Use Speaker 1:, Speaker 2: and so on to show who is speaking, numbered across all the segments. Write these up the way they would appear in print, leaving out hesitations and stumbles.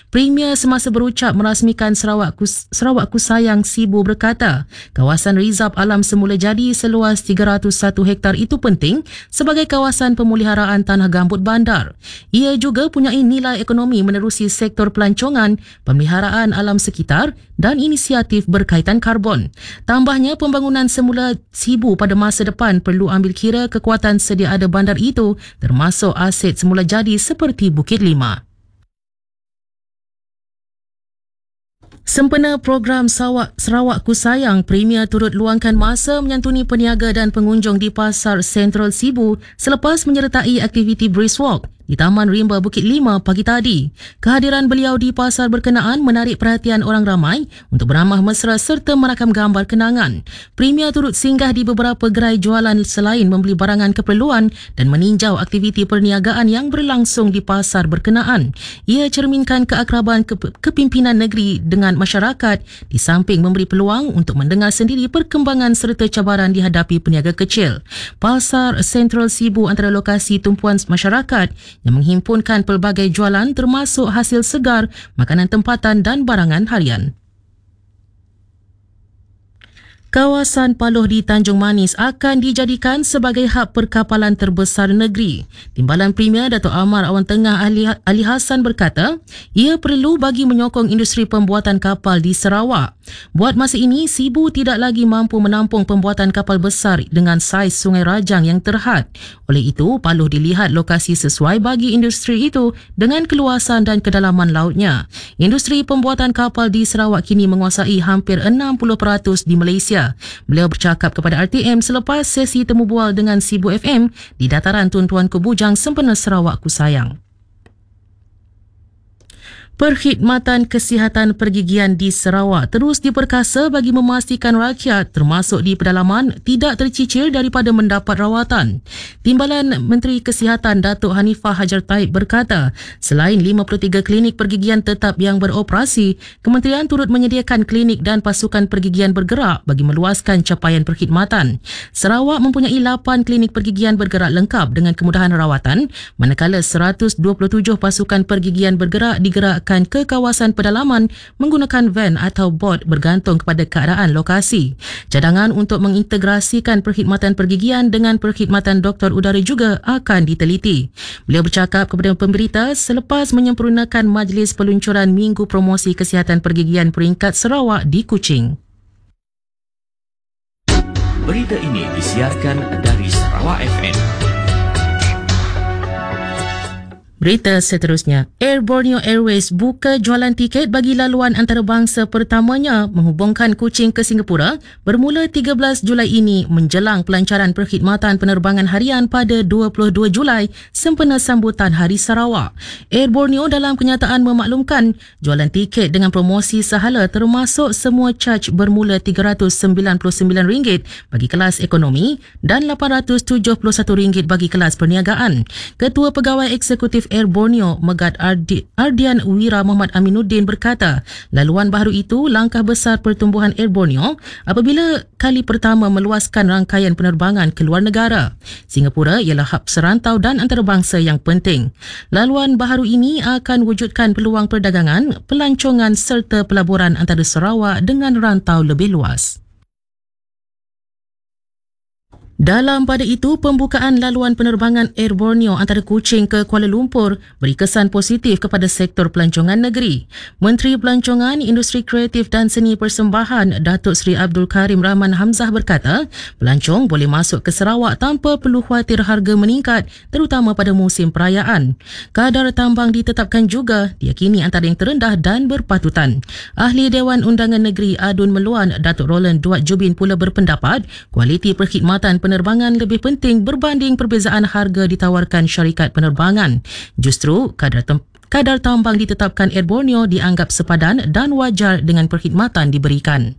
Speaker 1: Premier semasa berucap merasmikan Sarawak Ku Sayang Sibu berkata, kawasan Rizab Alam Semula Jadi seluas 301 hektar itu penting sebagai kawasan pemeliharaan tanah gambut bandar. Ia juga punyai nilai ekonomi menerusi sektor pelancongan, pemeliharaan alam sekitar dan inisiatif berkaitan karbon. Tambahnya, pembangunan semula Sibu pada masa depan perlu ambil kira kekuatan sedia ada bandar itu termasuk aset semula jadi seperti Bukit Lima. Sempena program Sarawak Ku Sayang, Premier turut luangkan masa menyantuni peniaga dan pengunjung di Pasar Sentral Sibu selepas menyertai aktiviti Brisk Walk di Taman Rimba Bukit Lima pagi tadi. Kehadiran beliau di pasar berkenaan menarik perhatian orang ramai untuk beramah mesra serta merakam gambar kenangan. Premier turut singgah di beberapa gerai jualan selain membeli barangan keperluan dan meninjau aktiviti perniagaan yang berlangsung di pasar berkenaan. Ia cerminkan keakraban kepimpinan negeri dengan masyarakat di samping memberi peluang untuk mendengar sendiri perkembangan serta cabaran dihadapi peniaga kecil. Pasar Sentral Sibu antara lokasi tumpuan masyarakat yang menghimpunkan pelbagai jualan termasuk hasil segar, makanan tempatan dan barangan harian. Kawasan Paloh di Tanjung Manis akan dijadikan sebagai hub perkapalan terbesar negeri. Timbalan Premier Dato' Amar Awan Tengah Ali Hassan berkata, ia perlu bagi menyokong industri pembuatan kapal di Sarawak. Buat masa ini, Sibu tidak lagi mampu menampung pembuatan kapal besar dengan saiz Sungai Rajang yang terhad. Oleh itu, Paloh dilihat lokasi sesuai bagi industri itu dengan keluasan dan kedalaman lautnya. Industri pembuatan kapal di Sarawak kini menguasai hampir 60% di Malaysia. Beliau bercakap kepada RTM selepas sesi temu bual dengan Sibu FM di dataran Tun Tuanku Bujang sempena Sarawak Ku Sayang. Perkhidmatan kesihatan pergigian di Sarawak terus diperkasa bagi memastikan rakyat termasuk di pedalaman tidak tercicir daripada mendapat rawatan. Timbalan Menteri Kesihatan Datuk Hanifah Hajar Taib berkata, selain 53 klinik pergigian tetap yang beroperasi, kementerian turut menyediakan klinik dan pasukan pergigian bergerak bagi meluaskan capaian perkhidmatan. Sarawak mempunyai 8 klinik pergigian bergerak lengkap dengan kemudahan rawatan, manakala 127 pasukan pergigian bergerak digerakkan ke kawasan pedalaman menggunakan van atau bot bergantung kepada keadaan lokasi. Cadangan untuk mengintegrasikan perkhidmatan pergigian dengan perkhidmatan doktor udara juga akan diteliti. Beliau bercakap kepada pemberita selepas menyempurnakan majlis peluncuran Minggu Promosi Kesihatan Pergigian peringkat Sarawak di Kuching.
Speaker 2: Berita ini disiarkan dari Sarawak FM.
Speaker 1: Berita seterusnya, Air Borneo Airways buka jualan tiket bagi laluan antarabangsa pertamanya menghubungkan Kuching ke Singapura bermula 13 Julai ini menjelang pelancaran perkhidmatan penerbangan harian pada 22 Julai sempena sambutan Hari Sarawak. Air Borneo dalam kenyataan memaklumkan jualan tiket dengan promosi sahala termasuk semua caj bermula RM399 bagi kelas ekonomi dan RM871 bagi kelas perniagaan. Ketua Pegawai Eksekutif Air Borneo Megat Ardian Wira Muhammad Aminuddin berkata, laluan baru itu langkah besar pertumbuhan Air Borneo apabila kali pertama meluaskan rangkaian penerbangan ke luar negara. Singapura ialah hub serantau dan antarabangsa yang penting. Laluan baru ini akan wujudkan peluang perdagangan, pelancongan serta pelaburan antara Sarawak dengan rantau lebih luas. Dalam pada itu, pembukaan laluan penerbangan Air Borneo antara Kuching ke Kuala Lumpur beri kesan positif kepada sektor pelancongan negeri. Menteri Pelancongan, Industri Kreatif dan Seni Persembahan Datuk Seri Abdul Karim Rahman Hamzah berkata, pelancong boleh masuk ke Sarawak tanpa perlu khawatir harga meningkat terutama pada musim perayaan. Kadar tambang ditetapkan juga diyakini antara yang terendah dan berpatutan. Ahli Dewan Undangan Negeri Adun Meluan Datuk Roland Duat Jubin pula berpendapat kualiti perkhidmatan penerbangan lebih penting berbanding perbezaan harga ditawarkan syarikat penerbangan. Justru kadar tambang ditetapkan Air Borneo dianggap sepadan dan wajar dengan perkhidmatan diberikan.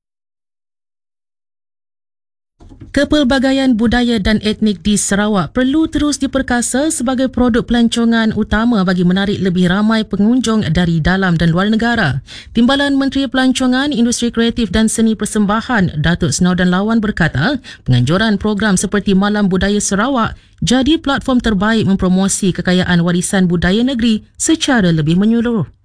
Speaker 1: Kepelbagaian budaya dan etnik di Sarawak perlu terus diperkasa sebagai produk pelancongan utama bagi menarik lebih ramai pengunjung dari dalam dan luar negara. Timbalan Menteri Pelancongan, Industri Kreatif dan Seni Persembahan Datuk Snowden Lawan berkata, penganjuran program seperti Malam Budaya Sarawak jadi platform terbaik mempromosi kekayaan warisan budaya negeri secara lebih menyeluruh.